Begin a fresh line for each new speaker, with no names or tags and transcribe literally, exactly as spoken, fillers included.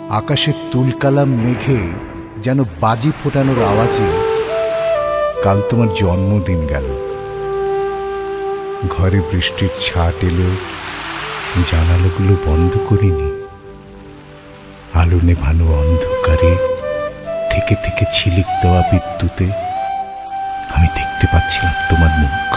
আকাশের তুলকালাম মেঘে যেন বাজি ফোটানোর আওয়াজে কাল তোমার জন্মদিন গেল। ঘরে বৃষ্টির ছাট এলেও জানালাগুলো বন্ধ করিনি। আলো নেভানো অন্ধকারে থেকে থেকে ঝিলিক দেওয়া বিদ্যুতে আমি দেখতে পাচ্ছিলাম তোমার মুখ।